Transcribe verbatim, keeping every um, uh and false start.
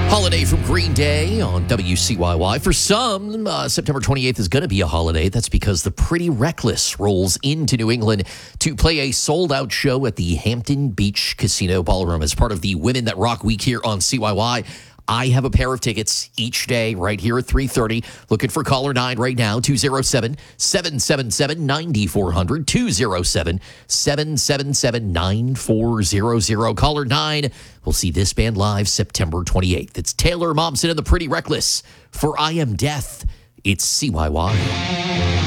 Holiday from Green Day on W C Y Y. For some, uh, September twenty-eighth is going to be a holiday. That's because the Pretty Reckless rolls into New England to play a sold-out show at the Hampton Beach Casino Ballroom as part of the Women That Rock Week here on C Y Y. I have a pair of tickets each day right here at three thirty. Looking for caller nine right now, two oh seven, seven seven seven, nine four zero zero, two oh seven, seven seven seven, nine four zero zero. Caller nine will see this band live September twenty-eighth. It's Taylor Momsen and the Pretty Reckless for I Am Death. It's C Y Y.